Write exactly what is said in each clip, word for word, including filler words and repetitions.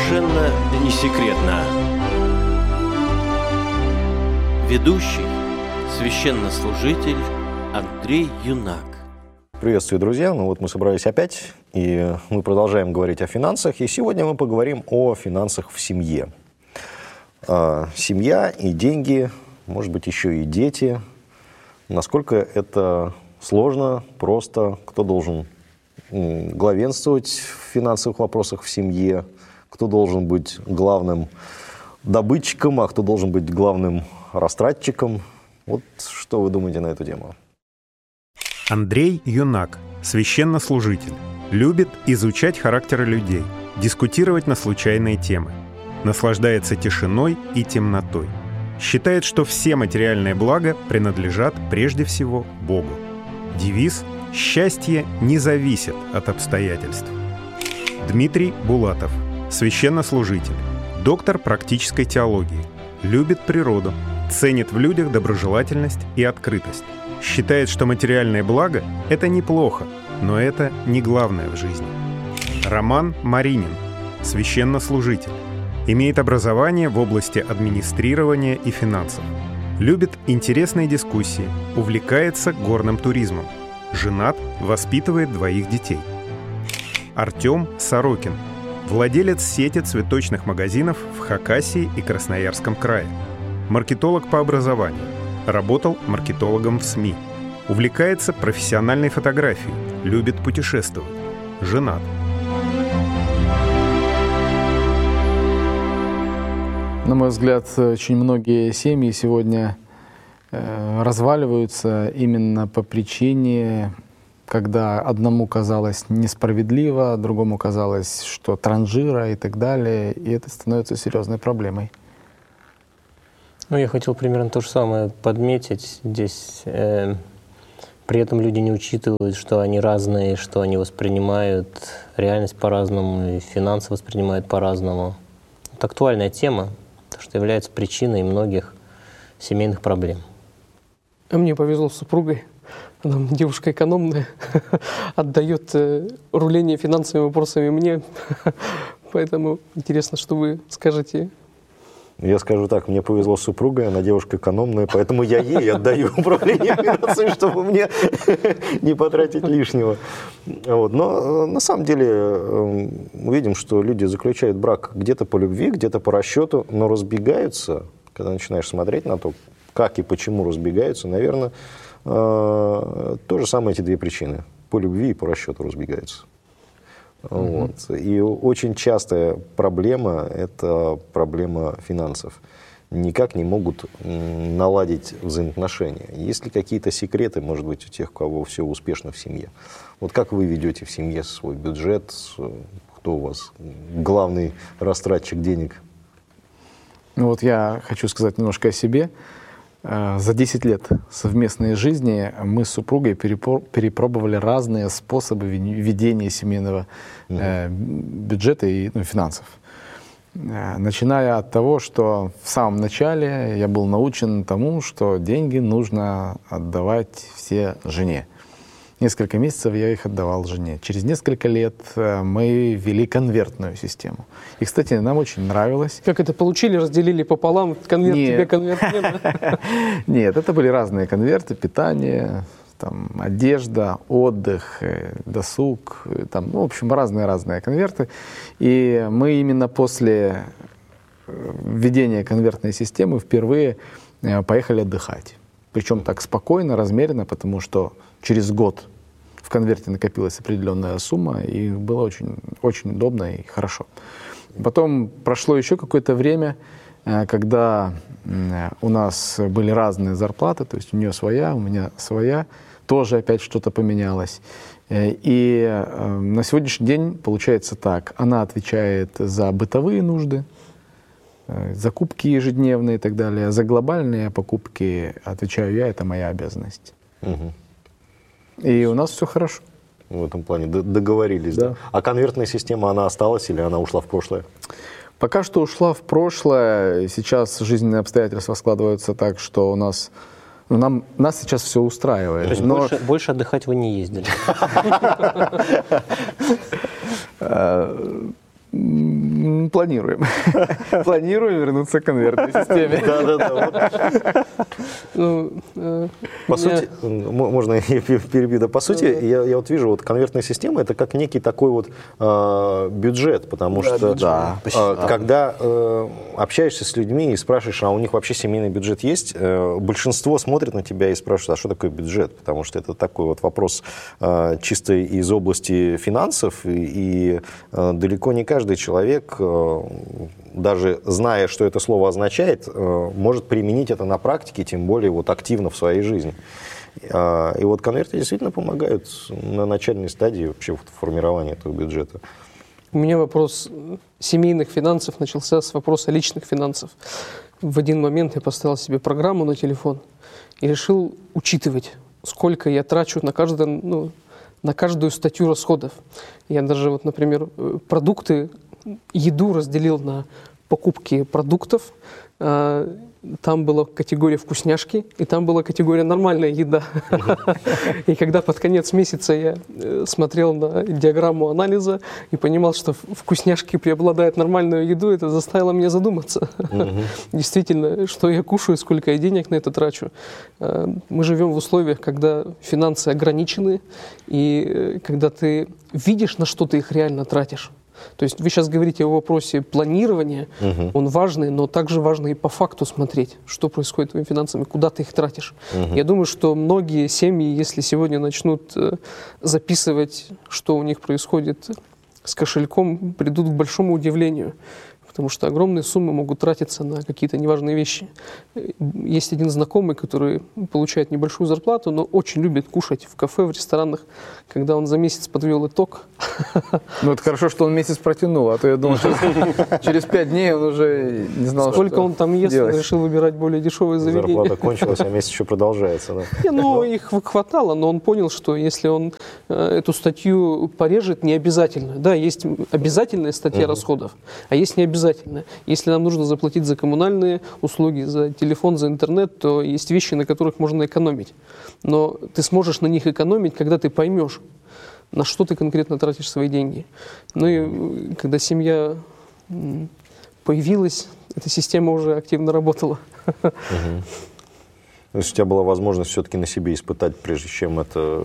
совершенно не секретно. Ведущий, священнослужитель Андрей Юнак. Приветствую, друзья. Ну вот мы собрались опять, и мы продолжаем говорить о финансах. И сегодня мы поговорим о финансах в семье. А, семья и деньги, может быть, еще и дети. Насколько это сложно, просто, кто должен главенствовать в финансовых вопросах в семье, кто должен быть главным добытчиком, а кто должен быть главным растратчиком. Вот что вы думаете на эту тему? Андрей Юнак, священнослужитель, любит изучать характеры людей, дискутировать на случайные темы, наслаждается тишиной и темнотой, считает, что все материальные блага принадлежат прежде всего Богу. Девиз «Счастье не зависит от обстоятельств». Дмитрий Булатов, священнослужитель, доктор практической теологии, любит природу, ценит в людях доброжелательность и открытость. Считает, что материальное благо – это неплохо, но это не главное в жизни. Роман Маринин, священнослужитель, имеет образование в области администрирования и финансов. Любит интересные дискуссии, увлекается горным туризмом. Женат, воспитывает двоих детей. Артем Сорокин, владелец сети цветочных магазинов в Хакасии и Красноярском крае. Маркетолог по образованию. Работал маркетологом в СМИ. Увлекается профессиональной фотографией. Любит путешествовать. Женат. На мой взгляд, очень многие семьи сегодня э, разваливаются именно по причине, когда одному казалось несправедливо, другому казалось, что транжира и так далее, и это становится серьезной проблемой. Ну, я хотел примерно то же самое подметить. Здесь э, при этом люди не учитывают, что они разные, что они воспринимают реальность по-разному, и финансы воспринимают по-разному. Это актуальная тема, что является причиной многих семейных проблем. А мне повезло с супругой. Она девушка экономная, отдает руление финансовыми вопросами мне. Поэтому интересно, что вы скажете. Я скажу так, мне повезло с супругой, она девушка экономная, поэтому я ей отдаю управление финансами, чтобы мне не потратить лишнего. Вот. Но на самом деле мы видим, что люди заключают брак где-то по любви, где-то по расчету, но разбегаются, когда начинаешь смотреть на то, как и почему разбегаются, наверное, то же самое эти две причины. По любви и по расчету разбегаются. Вот. И очень частая проблема – это проблема финансов. Никак не могут наладить взаимоотношения. Есть ли какие-то секреты, может быть, у тех, у кого все успешно в семье? Вот как вы ведете в семье свой бюджет? Кто у вас главный растратчик денег? Ну вот я хочу сказать немножко о себе. За десять лет совместной жизни мы с супругой перепробовали разные способы ведения семейного э, бюджета и ну, финансов. Начиная от того, что в самом начале я был научен тому, что деньги нужно отдавать все жене. Несколько месяцев я их отдавал жене. Через несколько лет мы ввели конвертную систему. И, кстати, нам очень нравилось. Как это получили, разделили пополам, конверт Нет. тебе, конверт мне? Нет, это были разные конверты, питание, там, одежда, отдых, досуг, там, ну, в общем, разные-разные конверты. И мы именно после введения конвертной системы впервые поехали отдыхать. Причем так спокойно, размеренно, потому что через год в конверте накопилась определенная сумма, и было очень, очень удобно и хорошо. Потом прошло еще какое-то время, когда у нас были разные зарплаты, то есть у нее своя, у меня своя, тоже опять что-то поменялось. И на сегодняшний день получается так, она отвечает за бытовые нужды, закупки ежедневные и так далее, за глобальные покупки отвечаю я, это моя обязанность. Угу. И у нас все хорошо. В этом плане договорились, да. да? А конвертная система, она осталась или она ушла в прошлое? Пока что ушла в прошлое. Сейчас жизненные обстоятельства складываются так, что у нас, ну, нам, нас сейчас все устраивает. То есть Но... больше, больше отдыхать вы не ездили? Планируем. Планируем вернуться к конвертной системе. Да-да-да. По сути, можно я перебью, да, по сути, я, я вот вижу, вот конвертная система — это как некий такой вот э, бюджет, потому да, что да, э, когда э, общаешься с людьми и спрашиваешь, а у них вообще семейный бюджет есть, э, большинство смотрит на тебя и спрашивают, а что такое бюджет, потому что это такой вот вопрос э, чисто из области финансов, и, и э, далеко не каждый человек, э, даже зная, что это слово означает, э, может применить это на практике, тем более вот активно в своей жизни. И вот конверты действительно помогают на начальной стадии вообще формирования этого бюджета. У меня вопрос семейных финансов начался с вопроса личных финансов. В один момент я поставил себе программу на телефон и решил учитывать, сколько я трачу на, каждый, ну, на каждую статью расходов. Я даже, вот, например, продукты, еду разделил на покупки продуктов. Там была категория вкусняшки, и там была категория нормальная еда. И когда под конец месяца я смотрел на диаграмму анализа и понимал, что вкусняшки преобладают нормальную еду, это заставило меня задуматься. Действительно, что я кушаю, сколько я денег на это трачу. Мы живем в условиях, когда финансы ограничены, и когда ты видишь, на что ты их реально тратишь. То есть вы сейчас говорите о вопросе планирования, uh-huh. он важный, но также важно и по факту смотреть, что происходит с твоими финансами, куда ты их тратишь. Uh-huh. Я думаю, что многие семьи, если сегодня начнут записывать, что у них происходит с кошельком, придут к большому удивлению. Потому что огромные суммы могут тратиться на какие-то неважные вещи. Есть один знакомый, который получает небольшую зарплату, но очень любит кушать в кафе, в ресторанах, когда он за месяц подвел итог. Ну, это хорошо, что он месяц протянул, а то я думал, что через пять дней он уже не знал, сколько он там ест, он решил выбирать более дешевые заведения. Зарплата кончилась, а месяц еще продолжается. Да? Ну, их хватало, но он понял, что если он эту статью порежет, не обязательно. Да, есть обязательная статья расходов, а есть не обязательная. Если нам нужно заплатить за коммунальные услуги, за телефон, за интернет, то есть вещи, на которых можно экономить. Но ты сможешь на них экономить, когда ты поймешь, на что ты конкретно тратишь свои деньги. Ну и когда семья появилась, эта система уже активно работала. Угу. То есть у тебя была возможность все-таки на себе испытать, прежде чем это...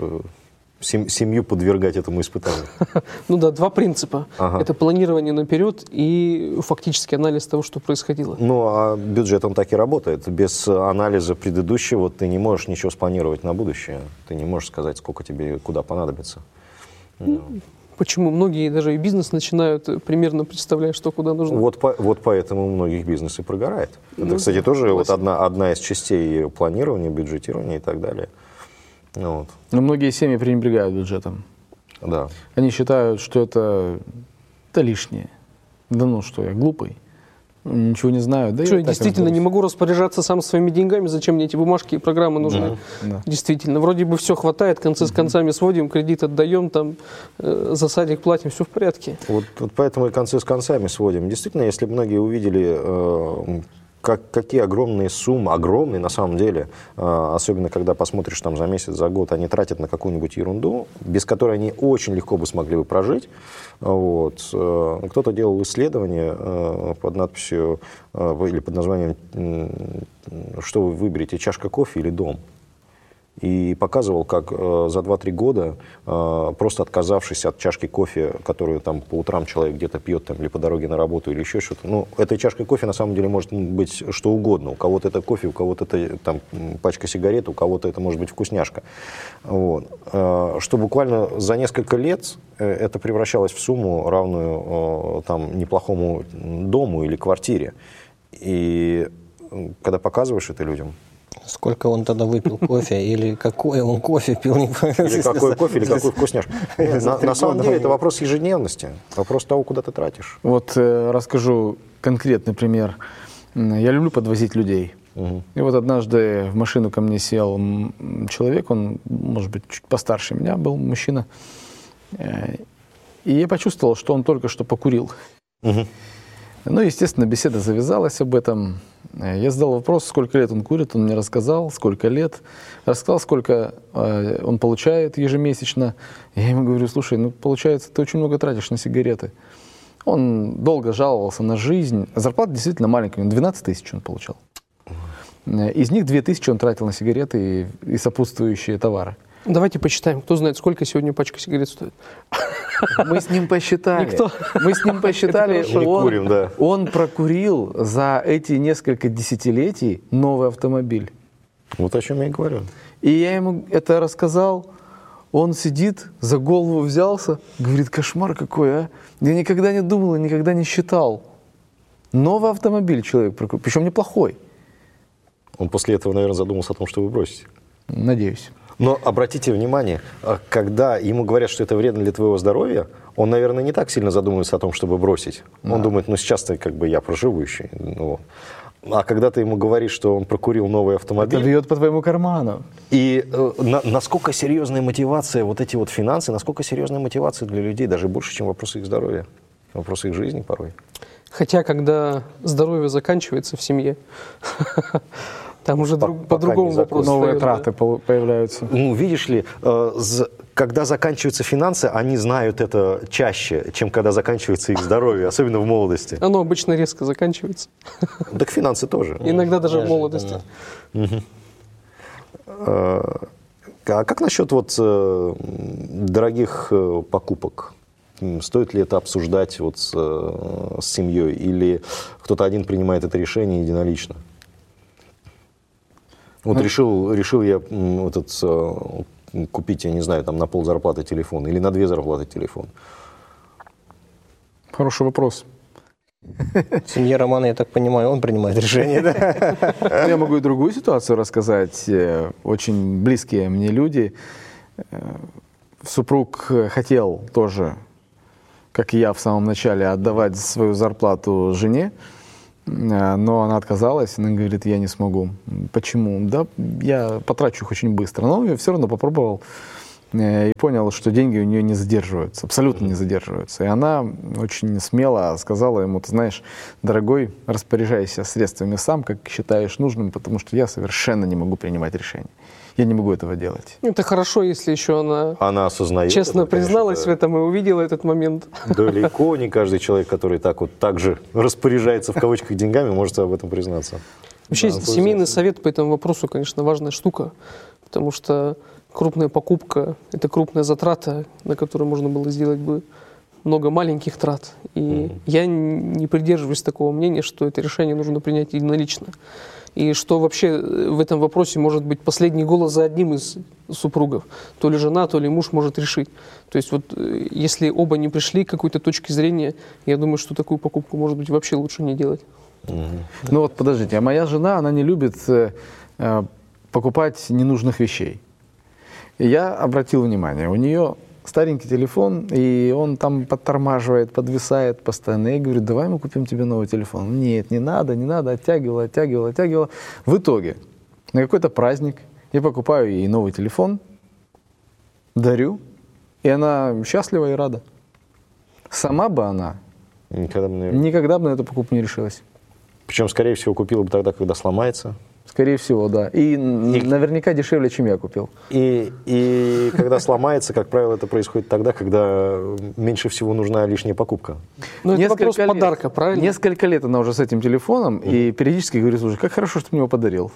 семью подвергать этому испытанию? Ну да, два принципа. Ага. Это планирование наперед и фактический анализ того, что происходило. Ну, а бюджет, он так и работает. Без анализа предыдущего ты не можешь ничего спланировать на будущее. Ты не можешь сказать, сколько тебе куда понадобится. Ну, почему? Многие даже и бизнес начинают примерно представляя, что куда нужно. Вот, по, вот поэтому у многих бизнес и прогорает. Это, ну, кстати, тоже вот одна, одна из частей планирования, бюджетирования и так далее. Ну, вот. Но многие семьи пренебрегают бюджетом. Да. Они считают, что это, это лишнее. Да ну что, я глупый, ничего не знаю. Да что, я я действительно не могу распоряжаться сам своими деньгами, зачем мне эти бумажки и программы нужны? Да. Действительно, вроде бы все хватает, концы с концами сводим, кредит отдаем, там, э, за садик платим, все в порядке. Вот, вот поэтому и концы с концами сводим. Действительно, если многие увидели... Э, Как, какие огромные суммы, огромные на самом деле, э, особенно когда посмотришь там за месяц, за год, они тратят на какую-нибудь ерунду, без которой они очень легко бы смогли бы прожить. Вот. Э, кто-то делал исследование э, под надписью э, или под названием э, «Что вы выберете, чашка кофе или дом?» И показывал, как э, за два-три года, э, просто отказавшись от чашки кофе, которую там по утрам человек где-то пьет там, или по дороге на работу, или еще что-то, ну, этой чашкой кофе на самом деле может быть что угодно. У кого-то это кофе, у кого-то это там, пачка сигарет, у кого-то это может быть вкусняшка. Вот. Э, что буквально за несколько лет э, это превращалось в сумму, равную э, там, неплохому дому или квартире. И э, когда показываешь это людям, сколько он тогда выпил кофе, или какой он кофе пил? Или какой кофе, или какой вкусняшка. На, на самом деле это вопрос ежедневности, вопрос того, куда ты тратишь. Вот э, расскажу конкретный пример. Я люблю подвозить людей. Угу. И вот однажды в машину ко мне сел человек, он, может быть, чуть постарше меня был, мужчина. И я почувствовал, что он только что покурил. Угу. Ну, естественно, беседа завязалась об этом. Я задал вопрос, сколько лет он курит, он мне рассказал, сколько лет. Рассказал, сколько э, он получает ежемесячно. Я ему говорю, слушай, ну, получается, ты очень много тратишь на сигареты. Он долго жаловался на жизнь. Зарплата действительно маленькая, он двенадцать тысяч он получал. Из них две тысячи он тратил на сигареты и, и сопутствующие товары. Давайте посчитаем, кто знает, сколько сегодня пачка сигарет стоит. Мы с ним посчитали. Никто. Мы с ним посчитали. Не Он, курим, да. он прокурил за эти несколько десятилетий новый автомобиль. Вот о чем я и говорю. И я ему это рассказал. Он сидит, за голову взялся, говорит, кошмар какой, а? Я никогда не думал и никогда не считал. Новый автомобиль человек прокурил, причем неплохой. Он после этого, наверное, задумался о том, что вы бросите. Надеюсь. Но обратите внимание, когда ему говорят, что это вредно для твоего здоровья, он, наверное, не так сильно задумывается о том, чтобы бросить. Он Да. думает, ну сейчас-то как бы я проживу еще. Ну, а когда ты ему говоришь, что он прокурил новый автомобиль, Это бьет по твоему карману. и э, на- насколько серьезная мотивация, вот эти вот финансы, насколько серьезная мотивация для людей, даже больше, чем вопросы их здоровья, вопросы их жизни порой. Хотя, когда здоровье заканчивается в семье, там уже По- друг- пока по-другому не вопрос Новые встает, да. траты пол- появляются. Ну, видишь ли, э, з- когда заканчиваются финансы, они знают это чаще, чем когда заканчивается их здоровье, особенно в молодости. Оно обычно резко заканчивается. Так финансы тоже. Иногда даже в Неожиданно. молодости. А как насчет вот э, дорогих э, покупок? М, Стоит ли это обсуждать вот с, э, с семьей? Или кто-то один принимает это решение единолично? Вот решил, решил я м, вот этот, э, купить, я не знаю, там на пол зарплаты телефон или на две зарплаты телефон. Хороший вопрос. В семье Романа, я так понимаю, он принимает решение, да? Я могу и другую ситуацию рассказать. Э, Очень близкие мне люди. Э, Супруг хотел тоже, как и я в самом начале, отдавать свою зарплату жене, э, но она отказалась. Она говорит, я не смогу. Почему? Да, я потрачу их очень быстро. Но я все равно попробовал э, и понял, что деньги у нее не задерживаются, абсолютно не задерживаются. И она очень смело сказала ему, ты знаешь, дорогой, распоряжайся средствами сам, как считаешь нужным, потому что я совершенно не могу принимать решения. Я не могу этого делать. Это хорошо, если еще она Она осознает. честно это, конечно, призналась в да. этом и увидела этот момент. Далеко не каждый человек, который так вот так же распоряжается в кавычках деньгами, может об этом признаться. Вообще, Да, семейный совет по этому вопросу, конечно, важная штука, потому что крупная покупка – это крупная затрата, на которую можно было сделать бы много маленьких трат. И Мгм. я не придерживаюсь такого мнения, что это решение нужно принять единолично. И что вообще в этом вопросе может быть последний голос за одним из супругов. То ли жена, то ли муж может решить. То есть вот э, если оба не пришли к какой-то точке зрения, я думаю, что такую покупку, может быть, вообще лучше не делать. Мгм. Ну вот подождите, а моя жена, она не любит э, э, покупать ненужных вещей. И я обратил внимание, у нее старенький телефон, и он там подтормаживает, подвисает постоянно. Я говорю, давай мы купим тебе новый телефон. Нет, не надо, не надо, оттягивала, оттягивала, оттягивала. В итоге на какой-то праздник я покупаю ей новый телефон, дарю, и она счастлива и рада. Сама бы она Никогда бы, наверное. никогда бы на эту покупку не решилась. Причем, скорее всего, купила бы тогда, когда сломается. Скорее всего, да. И, н- И- наверняка дешевле, чем я купил. И, и когда сломается, как правило, это происходит тогда, когда меньше всего нужна лишняя покупка. Но это Несколько вопрос лет- подарка, правильно? Несколько лет она уже с этим телефоном, и периодически говорит, слушай, как хорошо, что ты мне его подарил.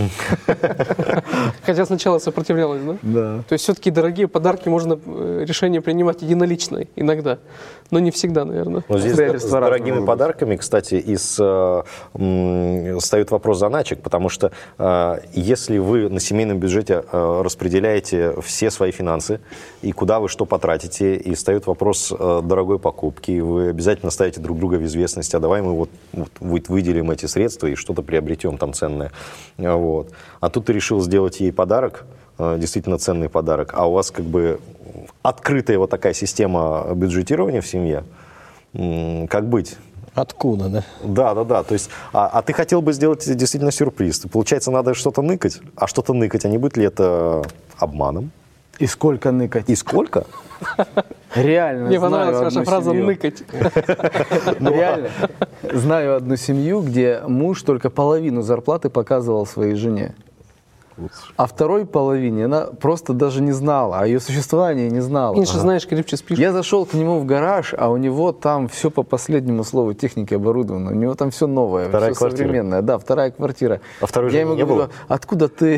Хотя сначала сопротивлялась, да? Да. То есть все-таки дорогие подарки можно э, решение принимать единолично иногда, но не всегда, наверное. Но здесь Обстоятельства с разные дорогими могут быть. подарками, кстати, из, э, м, встает вопрос заначек, потому что э, если вы на семейном бюджете э, распределяете все свои финансы, и куда вы что потратите, и встает вопрос э, дорогой покупки, и вы обязательно ставите друг друга в известность, а давай мы вот, вот, вот выделим эти средства и что-то приобретем там ценное. Вот. А тут ты решил сделать ей подарок, э, действительно ценный подарок, а у вас как бы открытая вот такая система бюджетирования в семье. М, Как быть? Откуда, да? Да, да, да. То есть, а, а ты хотел бы сделать действительно сюрприз. Получается, надо что-то ныкать, а что-то ныкать, а не будет ли это обманом? И сколько ныкать? И сколько? Реально Мне знаю понравилась ваша одну фраза семью. «ныкать». Реально. Знаю одну семью, где муж только половину зарплаты показывал своей жене. А второй половине она просто даже не знала, о ее существовании не знала. Меньше знаешь, крепче спишь. Я зашел к нему в гараж, а у него там все по последнему слову техники оборудовано. У него там все новое, Вторая все квартира. современное. Да, вторая квартира. А второй Я жены ему не говорю, было? откуда ты,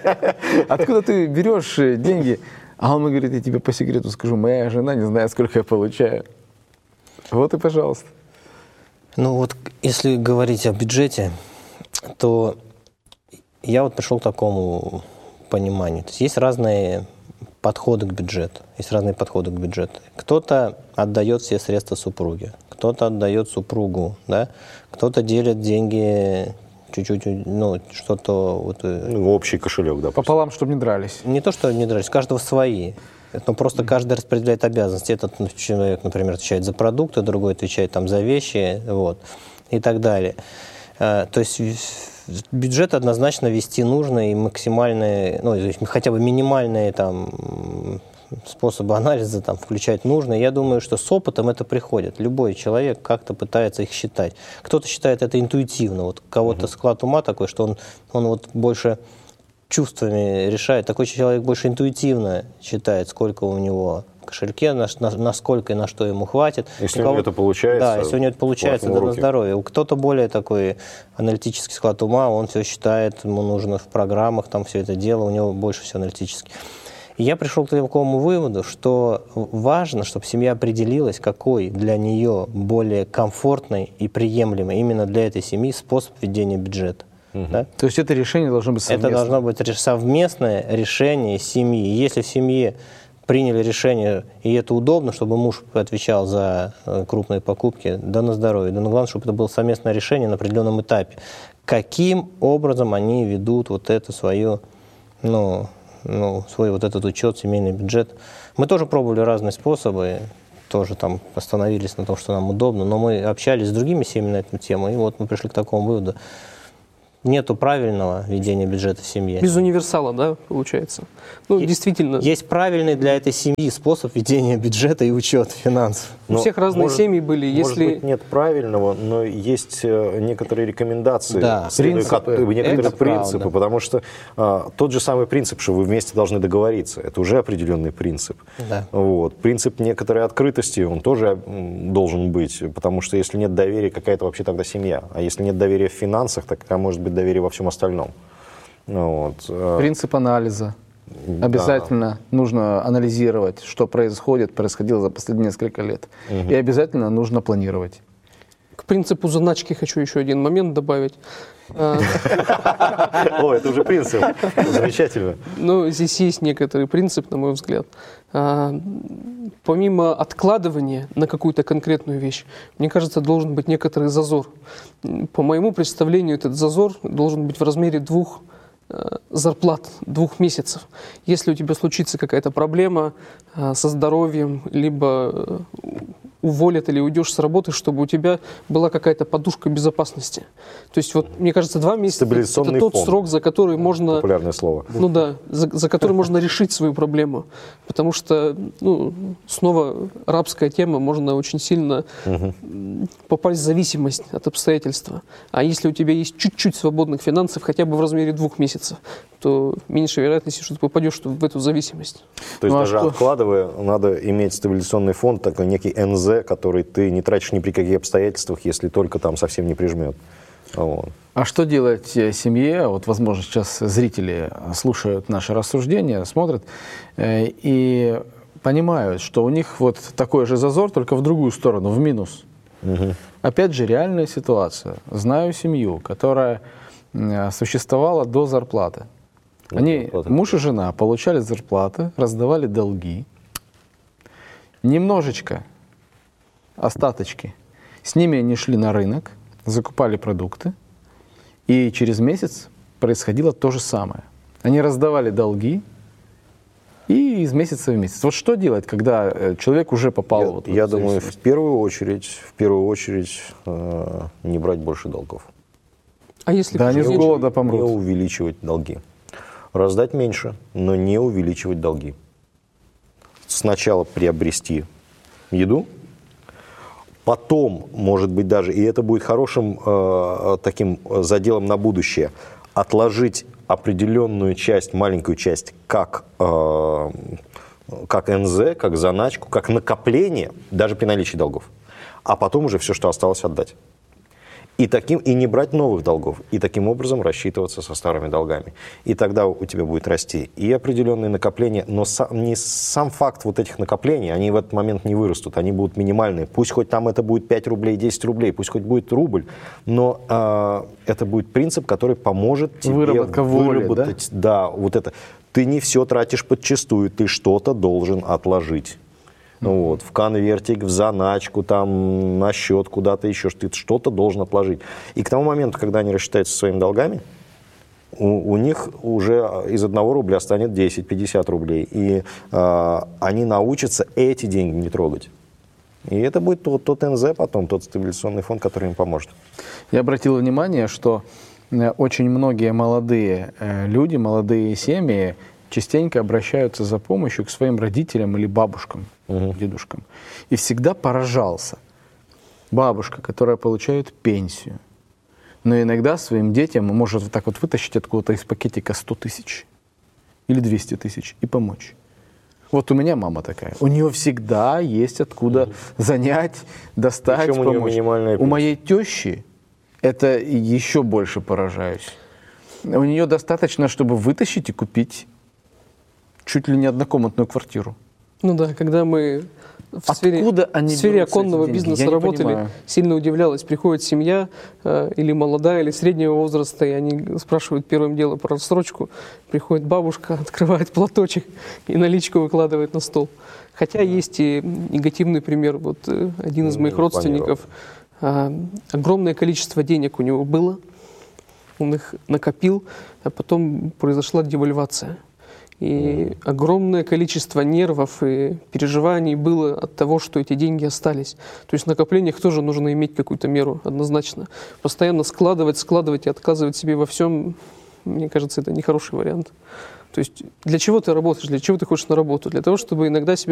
откуда ты берешь деньги? А он мне говорит, я тебе по секрету скажу, моя жена не знает, сколько я получаю. Вот и пожалуйста. Ну вот, если говорить о бюджете, то я вот пришел к такому пониманию. То есть есть разные подходы к бюджету. Есть разные подходы к бюджету. Кто-то отдает все средства супруге, кто-то отдает супругу, да? Кто-то делит деньги чуть-чуть, ну, что-то... Вот, Ну, общий кошелек, допустим. Пополам, чтобы не дрались. не то, что не дрались, у каждого свои. Ну, просто каждый распределяет обязанности. Этот человек, например, отвечает за продукты, другой отвечает там, за вещи, вот, и так далее. То есть бюджет однозначно вести нужно, и максимальные, ну, хотя бы минимальные там, способы анализа там, включать нужно. Я думаю, что с опытом это приходит. Любой человек как-то пытается их считать. Кто-то считает это интуитивно. Вот у кого-то mm-hmm. склад ума такой, что он, он вот больше чувствами решает. Такой человек больше интуитивно считает, сколько у него в кошельке, на, на, насколько и на что ему хватит. Если у, у кого... него это получается. Да, если у него это получается, да, на здоровье. У кто-то более такой аналитический склад ума, он все считает, ему нужно в программах там все это дело, у него больше все аналитически. И я пришел к такому выводу, что важно, чтобы семья определилась, какой для нее более комфортный и приемлемый именно для этой семьи способ ведения бюджета. Угу. Да? То есть это решение должно быть совместное? Это должно быть совместное решение семьи. Если в семье приняли решение, и это удобно, чтобы муж отвечал за крупные покупки, да на здоровье, да, но главное, чтобы это было совместное решение на определенном этапе. Каким образом они ведут вот это свое, ну, ну, свой вот этот учет, семейный бюджет. Мы тоже пробовали разные способы, тоже там остановились на том, что нам удобно, но мы общались с другими семьями на эту тему, и вот мы пришли к такому выводу. Нету правильного ведения бюджета в семье. Без универсала, да, получается? Ну, есть, действительно. Есть правильный для этой семьи способ ведения бюджета и учета финансов. У но всех разные может, семьи были. Если... Может быть, нет правильного, но есть некоторые рекомендации, да, принципы, некоторые это принципы, правда. Потому что а, тот же самый принцип, что вы вместе должны договориться, это уже определенный принцип. Да. Вот. Принцип некоторой открытости, он тоже должен быть, потому что если нет доверия, какая-то вообще тогда семья. А если нет доверия в финансах, так какая может быть доверие во всем остальном? Вот. Принцип анализа. Обязательно да. нужно анализировать, что происходит, происходило за последние несколько лет. Угу. И обязательно нужно планировать. К принципу заначки хочу еще один момент добавить. О, это уже принцип. Замечательно. Ну, здесь есть некоторый принцип, на мой взгляд. Помимо откладывания на какую-то конкретную вещь, мне кажется, должен быть некоторый зазор. По моему представлению, этот зазор должен быть в размере двух зарплат, двух месяцев. Если у тебя случится какая-то проблема со здоровьем, либо уволят или уйдешь с работы, чтобы у тебя была какая-то подушка безопасности. То есть, вот, мне кажется, два месяца – это тот фонд. срок, за который можно… Популярное слово. Ну да, за, за который можно решить свою проблему. Потому что, ну, снова рабская тема, можно очень сильно угу. попасть в зависимость от обстоятельства. А если у тебя есть чуть-чуть свободных финансов, хотя бы в размере двух месяцев, то меньше вероятности, что ты попадешь в эту зависимость. То есть ну, даже а откладывая, надо иметь стабилизационный фонд, такой некий эн зэ, который ты не тратишь ни при каких обстоятельствах, если только там совсем не прижмет. Вот. А что делать семье? Вот, возможно, сейчас зрители слушают наши рассуждения, смотрят э, и понимают, что у них вот такой же зазор, только в другую сторону, в минус. Угу. Опять же, реальная ситуация. Знаю семью, которая э, существовала до зарплаты. Они, муж и жена, получали зарплаты, раздавали долги. Немножечко остаточки. С ними они шли на рынок, закупали продукты, и через месяц происходило то же самое. Они раздавали долги, и из месяца в месяц. Вот что делать, когда человек уже попал я, вот в Я эту думаю, в первую очередь, в первую очередь э, не брать больше долгов. А если да, они с голода помрут. Не увеличивать долги. Раздать меньше, но не увеличивать долги. Сначала приобрести еду, потом, может быть, даже, и это будет хорошим э, таким заделом на будущее, отложить определенную часть, маленькую часть, как, э, как эн зэ, как заначку, как накопление, даже при наличии долгов. А потом уже все, что осталось, отдать. И, таким, и не брать новых долгов, и таким образом рассчитываться со старыми долгами. И тогда у тебя будет расти и определенные накопления, но сам, не сам факт вот этих накоплений, они в этот момент не вырастут, они будут минимальные. Пусть хоть там это будет пять рублей, десять рублей, пусть хоть будет рубль, но э, это будет принцип, который поможет тебе Выработка воли, выработать. Да? Да, вот это. Ты не все тратишь подчистую, ты что-то должен отложить. Ну, вот, в конвертик, в заначку, там, на счет, куда-то еще, ты что-то должен отложить. И к тому моменту, когда они рассчитаются со своими долгами, у, у них уже из одного рубля станет десять-пятьдесят рублей. И э, они научатся эти деньги не трогать. И это будет тот, тот эн зэ потом, тот стабилизационный фонд, который им поможет. Я обратил внимание, что очень многие молодые люди, молодые семьи частенько обращаются за помощью к своим родителям или бабушкам, угу. дедушкам. И всегда поражался. Бабушка, которая получает пенсию, но иногда своим детям может вот так вот вытащить откуда-то из пакетика сто тысяч или двести тысяч и помочь. Вот у меня мама такая. У нее всегда есть откуда угу. занять, достать, причем помочь. У, нее у моей тещи это еще больше поражаюсь. У нее достаточно, чтобы вытащить и купить чуть ли не однокомнатную квартиру. Ну да, когда мы в сфере, в сфере оконного бизнеса работали, сильно удивлялась. Приходит семья э, или молодая, или среднего возраста, и они спрашивают первым делом про рассрочку. Приходит бабушка, открывает платочек и наличку выкладывает на стол. Хотя есть и негативный пример. Вот э, один из моих родственников, э, огромное количество денег у него было, он их накопил, а потом произошла девальвация. И огромное количество нервов и переживаний было от того, что эти деньги остались. То есть в накоплениях тоже нужно иметь какую-то меру, однозначно. Постоянно складывать, складывать и отказывать себе во всем, мне кажется, это нехороший вариант. То есть для чего ты работаешь, для чего ты ходишь на работу? Для того, чтобы иногда себя